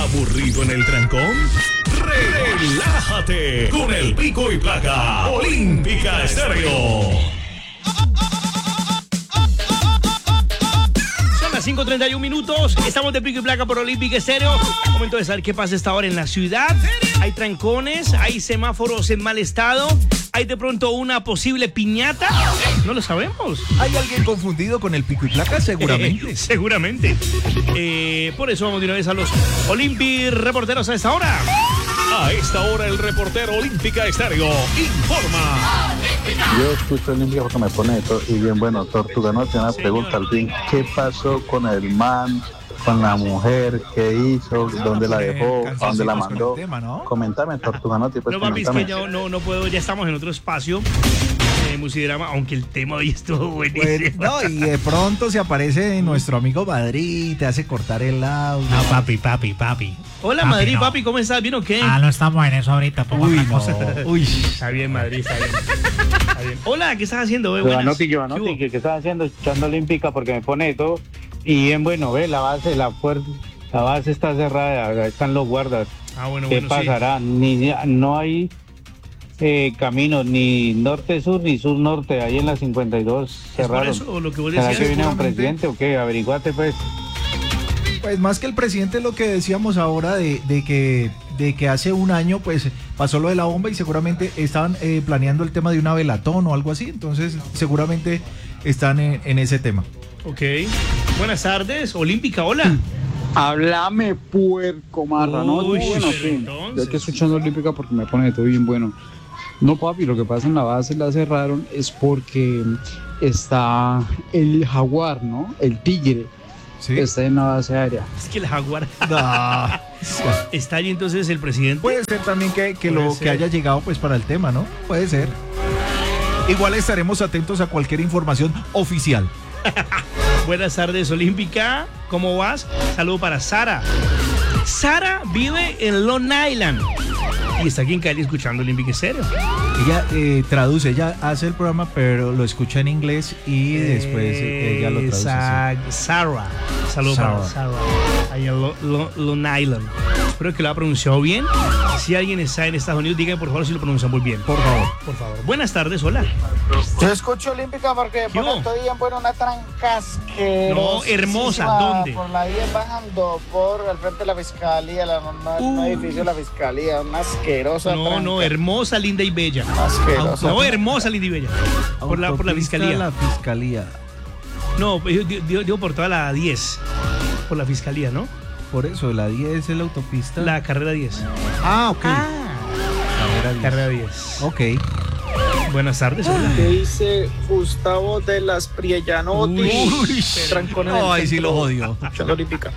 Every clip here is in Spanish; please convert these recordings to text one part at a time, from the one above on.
¿Aburrido en el trancón? Relájate con el Pico y Placa Olímpica Estéreo. Son las 5:31. Estamos de Pico y Placa por Olímpica Estéreo. Momento de saber qué pasa esta hora en la ciudad. Hay trancones, hay semáforos en mal estado. ¿Hay de pronto una posible piñata? No lo sabemos. ¿Hay alguien confundido con el Pico y Placa? Seguramente. Seguramente. Por eso vamos de una vez a los Olympi reporteros a esta hora. A esta hora el reportero Olímpica Estéreo informa. Yo escucho Olímpica porque me pone todo y bien bueno. Tortuga no tiene una pregunta al fin. ¿Qué pasó con el man, con la mujer? ¿Qué hizo? ¿Dónde la dejó? ¿A dónde la mandó? Tema, ¿no? Coméntame, Tortuga no, pues No, papi, es coméntame. que yo no puedo, ya estamos en otro espacio. Musidrama, aunque el tema hoy estuvo buenísimo. No, y de pronto se aparece nuestro amigo Madrid, te hace cortar el audio. No, papi. Hola, Papi, Madrid, no. papi, ¿cómo estás? ¿Bien o qué? No estamos en eso ahorita. Ponga Uy, otra no. cosa. Uy. Está bien, Madrid, está bien. Está bien. Hola, ¿qué estás haciendo? Buenas. Giovanotti, ¿qué estás haciendo? Escuchando Olímpica porque me pone de todo. Y bien bueno, ve, la base está cerrada, están los guardas. Ah, bueno, ¿Qué sí. pasará? No hay camino ni norte-sur ni sur-norte, ahí en la 52 ¿Es por cerraron. eso lo que vos ¿Será decías? que viene un seguramente. presidente o qué? Averiguate pues. Pues más que el presidente, lo que decíamos ahora de que hace un año pues pasó lo de la bomba y seguramente estaban planeando el tema de una velatón o algo así, entonces seguramente están en ese tema. Ok. Buenas tardes, Olímpica, hola. Háblame, puerco marrano. Uy, Bueno, pero sí. entonces. Yo estoy escuchando Olímpica porque me pone de todo bien bueno. No, papi, lo que pasa en la base la cerraron es porque está el jaguar, ¿no? El tigre. ¿Sí? Está en la base aérea. Es que el jaguar No. está allí entonces el presidente. Puede ser también que Puede ser. que haya llegado pues para el tema, ¿no? Puede ser. Igual estaremos atentos a cualquier información oficial. Buenas tardes, Olímpica. ¿Cómo vas? Saludo para Sara. Sara vive en Long Island y está aquí en Cali escuchando Olímpica Estéreo. Ella traduce, ella hace el programa, pero lo escucha en inglés y después ella lo traduce. Sí. Sara. Saludo para Sara. Ahí en Long Island. Espero que lo ha pronunciado bien. Si alguien está en Estados Unidos, díganme por favor si lo pronuncian muy bien. Por favor. Por favor. Buenas tardes, hola. Yo escucho Olímpica porque ¿Qué hubo? estoy en buena una tranca asquerosa. No, hermosa, ¿dónde? Por la 10 bajando por el frente de la fiscalía, un edificio de la fiscalía, una asquerosa No, tranca. hermosa, linda y bella. Asquerosa. No, hermosa, linda y bella. Por la Autopista fiscalía. La fiscalía. No, yo digo por toda la 10. Por la fiscalía, ¿no? Por eso, la 10 es la autopista. La carrera 10. Ah, ok. Carrera 10. Ok. Buenas tardes, hola. ¿Qué dice Gustavo de las Priellanotti? Uy, Trancón en el ay, sí centro. lo jodió. Escuchando Olímpica.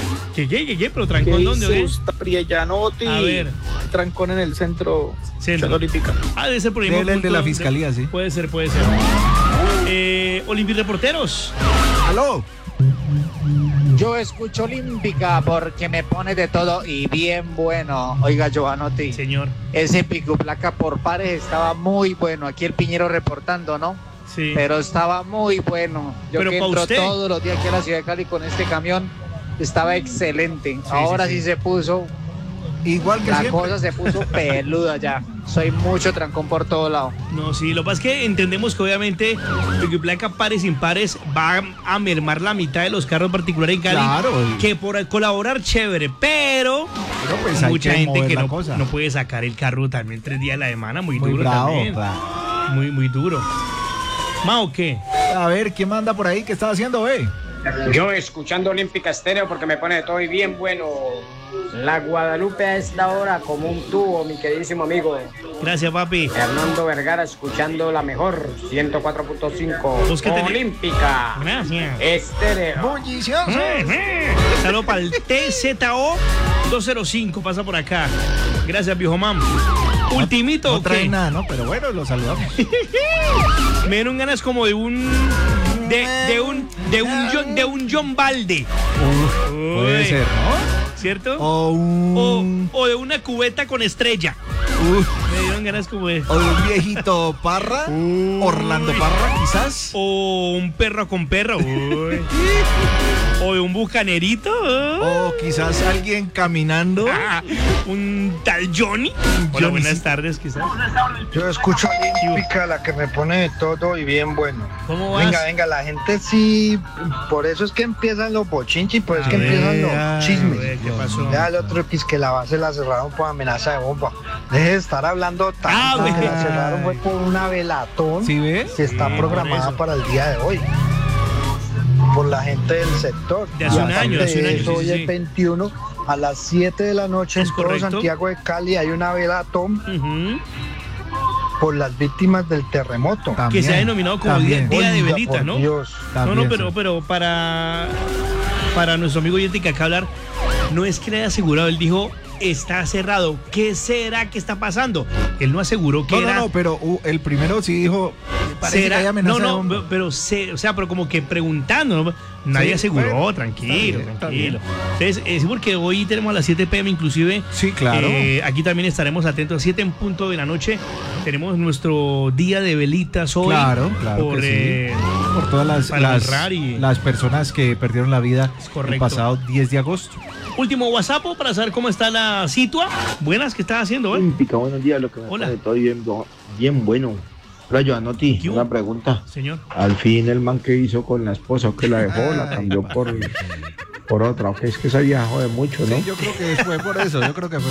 ¿Qué? ¿Pero ¿Qué trancón dónde? dice ¿Oye? Gustavo Priellanotti? A ver. Trancón en el centro. Centro. Escuchando Olímpica. Debe ser por el mismo El de punto la fiscalía, sí. Puede ser. Olympi Reporteros. ¡Aló! Yo escucho Olímpica porque me pone de todo y bien bueno. Oiga, Giovanotti, Señor. ese Pico y Placa por pares estaba muy bueno. Aquí el Piñero reportando, ¿no? Sí. Pero estaba muy bueno. Yo Pero que pa' entro usted. todos los días aquí a la ciudad de Cali con este camión, estaba excelente. Ahora sí se puso, Igual que la siempre. cosa se puso peluda ya. Soy mucho trancón por todo lado. No, sí, lo que pasa es que entendemos que obviamente Pico y Placa pares impares va a mermar la mitad de los carros particulares en Cali. Claro. Que por colaborar chévere, pero Pero pues hay mucha que gente mover que la no, cosa. no puede sacar el carro también 3 días a la semana, muy Muy duro bravo, también. claro. Muy duro. Mao, ¿qué? A ver, ¿quién manda por ahí? ¿Qué está haciendo, Yo escuchando Olímpica Estéreo porque me pone de todo y bien bueno. La Guadalupe a esta hora como un tubo, mi queridísimo amigo. Gracias, papi. Hernando Vergara escuchando la mejor 104.5 Vos que tenés- Olímpica Gracias. Estéreo. ¡Bullicioso! Saludos para el TZO 205, pasa por acá. Gracias, viejo mam. Ultimito, No trae ¿qué? nada, ¿no? Pero bueno, lo saludamos. Me dieron ganas como de un John Balde. Puede Uy, ser, ¿no? ¿cierto? O un... O de una cubeta con estrella. Me dieron ganas como de... O de un viejito Parra, Orlando Parra, quizás. O un perro con perro. Uy. O de un bucanerito. O quizás alguien caminando. Un tal Johnny. Hola, buenas tardes, quizás. Yo escucho Olímpica, la que me pone de todo y bien bueno. ¿Cómo vas? Venga, la gente sí, por eso es que empiezan los bochinchis, por eso es que empiezan los chismes. ¿Qué pasó? Ya el otro que la base la cerraron por amenaza de bomba. Deje de estar hablando tanto, que la cerraron fue por una velatón. ¿Sí ve? Que está programada para el día de hoy. Por la gente del sector. De hace un año, Hoy sí, es 21 a las 7 de la noche en todo Santiago de Cali hay una velatón por las víctimas del terremoto. Que se ha denominado como día de velita, ¿no? Dios. No, pero para nuestro amigo Yeti que acaba de hablar, no es que le haya asegurado, él dijo, está cerrado. ¿Qué será que está pasando? Él no aseguró que era... No, pero el primero sí dijo... ¿Será? Que hay amenaza de bomba. pero como que preguntando, ¿no? Nadie aseguró, bueno, tranquilo. Entonces, es porque hoy tenemos a las 7 p.m. inclusive. Sí, claro. Aquí también estaremos atentos a 7 en punto de la noche. Tenemos nuestro día de velitas hoy. Claro por, que sí. Por todas las personas que perdieron la vida el pasado 10 de agosto. Último WhatsApp para saber cómo está la situa. Buenas, ¿qué estás haciendo? Olímpica, buenos días. Lo que me pone todo bien bueno. Hola, Joanotti, una pregunta. Señor. Al fin el man que hizo con la esposa, o que la dejó, la cambió por otra, o que es que esa vieja jode mucho, ¿no? Sí, yo creo que fue por eso,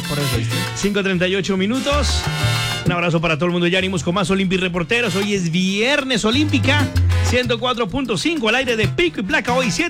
5:38 minutos. Un abrazo para todo el mundo. Ya venimos con más Olímpica Reporteros. Hoy es Viernes Olímpica, 104.5 al aire de Pico y Placa. Hoy 7.